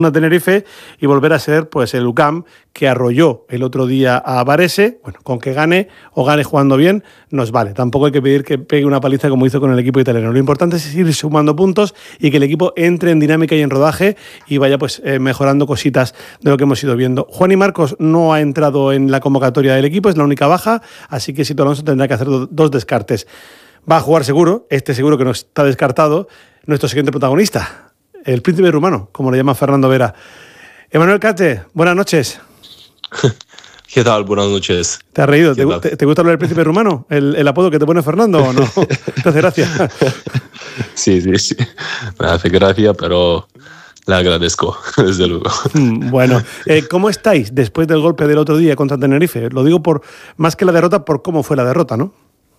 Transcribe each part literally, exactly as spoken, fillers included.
a Tenerife y volver a ser pues el U C A M que arrolló el otro día a Varese. Bueno, con que gane o gane jugando bien nos vale. Tampoco hay que pedir que pegue una paliza como hizo con el equipo italiano. Lo importante es ir sumando puntos y que el equipo entre en dinámica y en rodaje y vaya pues eh, mejorando cositas de lo que hemos ido viendo. Juan y Marcos no ha entrado en la convocatoria del equipo, es la única baja, así que Sito Alonso tendrá que hacer do- dos descartes. Va a jugar seguro, este seguro que no está descartado, nuestro siguiente protagonista, el príncipe rumano, como le llama Fernando Vera. Emanuel Cate, buenas noches. ¿Qué tal? Buenas noches. ¿Te has reído? ¿Te, te, ¿Te gusta hablar del príncipe rumano? ¿El, el apodo que te pone Fernando o no? ¿Te hace gracia? Sí, sí, sí. Me hace gracia, pero le agradezco, desde luego. Bueno, eh, ¿cómo estáis después del golpe del otro día contra Tenerife? Lo digo por más que la derrota, por cómo fue la derrota, ¿no?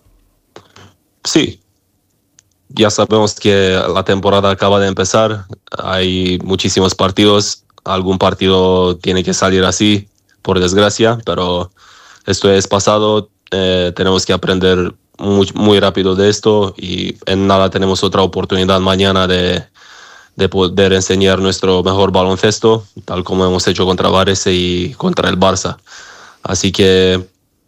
Sí. Ya sabemos que la temporada acaba de empezar. Hay muchísimos partidos. Algún partido tiene que salir así, por desgracia, pero esto es pasado. Eh, tenemos que aprender muy, muy rápido de esto y en nada tenemos otra oportunidad mañana de, de poder enseñar nuestro mejor baloncesto, tal como hemos hecho contra Varese y contra el Barça. Así que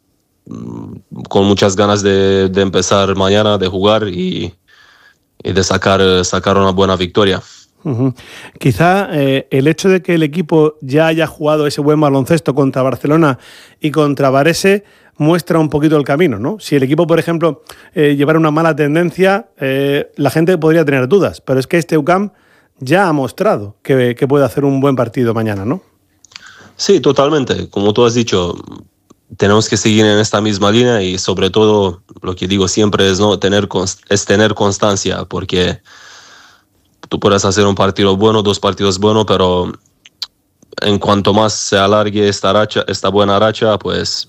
con muchas ganas de, de empezar mañana, de jugar y, y de sacar, sacar una buena victoria. Uh-huh. Quizá eh, el hecho de que el equipo ya haya jugado ese buen baloncesto contra Barcelona y contra Varese muestra un poquito el camino, ¿no? Si el equipo, por ejemplo, eh, llevara una mala tendencia, eh, la gente podría tener dudas, pero es que este U C A M ya ha mostrado que, que puede hacer un buen partido mañana, ¿no? Sí, totalmente. Como tú has dicho, tenemos que seguir en esta misma línea y sobre todo lo que digo siempre es, ¿no? tener, es tener constancia, porque tú puedes hacer un partido bueno, dos partidos buenos, pero en cuanto más se alargue esta racha, esta buena racha, pues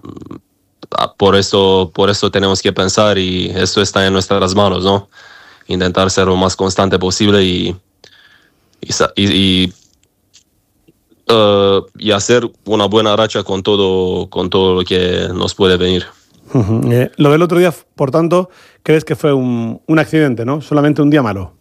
por eso, por eso tenemos que pensar y esto está en nuestras manos, ¿no? Intentar ser lo más constante posible y, y, y, uh, y hacer una buena racha con todo, con todo lo que nos puede venir. Uh-huh. Eh, lo del otro día, por tanto, crees que fue un, un accidente, ¿no? Solamente un día malo.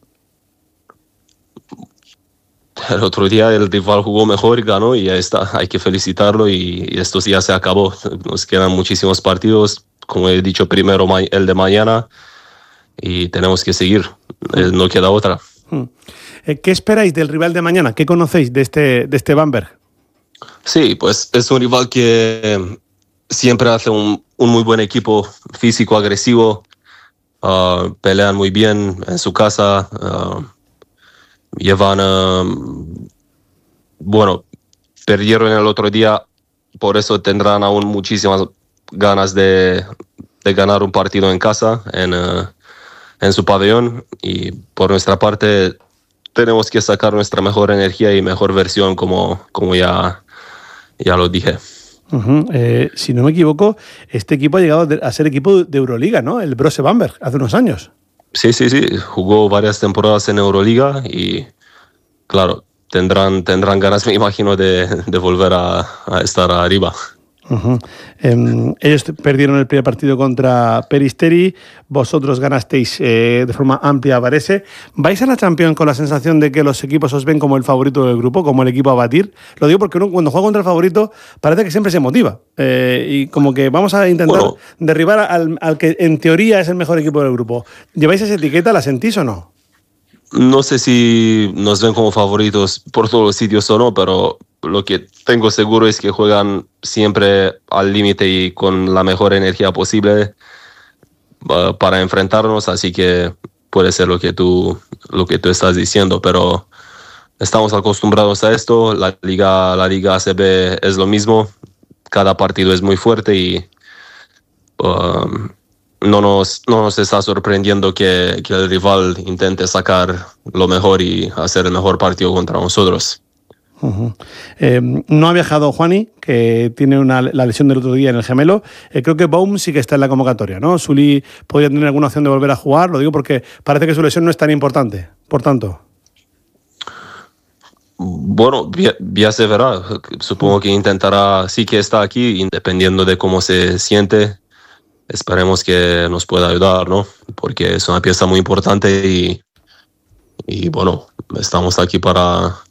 El otro día el rival jugó mejor y ganó y ya está, hay que felicitarlo y, y esto ya se acabó. Nos quedan muchísimos partidos, como he dicho primero el de mañana y tenemos que seguir, mm. no queda otra. Mm. ¿Qué esperáis del rival de mañana? ¿Qué conocéis de este, de este Bamberg? Sí, pues es un rival que siempre hace un, un muy buen equipo físico, agresivo, uh, pelean muy bien en su casa, uh, llevan, uh, bueno, perdieron el otro día, por eso tendrán aún muchísimas ganas de, de ganar un partido en casa, en, uh, en su pabellón, y por nuestra parte tenemos que sacar nuestra mejor energía y mejor versión, como, como ya, ya lo dije. Uh-huh. Eh, si no me equivoco, este equipo ha llegado a ser equipo de Euroliga, ¿no? El Brose Bamberg, hace unos años. Sí, sí, sí. Jugó varias temporadas en Euroliga y, claro, tendrán, tendrán ganas, me imagino, de, de volver a, a estar arriba. Uh-huh. Eh, ellos perdieron el primer partido contra Peristeri, vosotros ganasteis eh, de forma amplia a Varese. ¿Vais a la Champions con la sensación de que los equipos os ven como el favorito del grupo, como el equipo a batir? Lo digo porque uno cuando juega contra el favorito parece que siempre se motiva eh, y como que vamos a intentar bueno, derribar al, al que en teoría es el mejor equipo del grupo. ¿Lleváis esa etiqueta? ¿La sentís o no? No sé si nos ven como favoritos por todos los sitios o no, pero lo que tengo seguro es que juegan siempre al límite y con la mejor energía posible uh, para enfrentarnos, así que puede ser lo que tú, lo que tú estás diciendo, pero estamos acostumbrados a esto. La liga, la liga A C B es lo mismo, cada partido es muy fuerte y uh, no, nos, no nos está sorprendiendo que, que el rival intente sacar lo mejor y hacer el mejor partido contra nosotros. Uh-huh. Eh, no ha viajado Juani, que tiene una, la lesión del otro día en el gemelo. Eh, creo que Baum sí que está en la convocatoria, ¿no? Sully podría tener alguna opción de volver a jugar, lo digo porque parece que su lesión no es tan importante, por tanto. Bueno, ya, ya se verá. Supongo que intentará, sí que está aquí, dependiendo de cómo se siente. Esperemos que nos pueda ayudar, ¿no? Porque es una pieza muy importante y, y bueno, estamos aquí para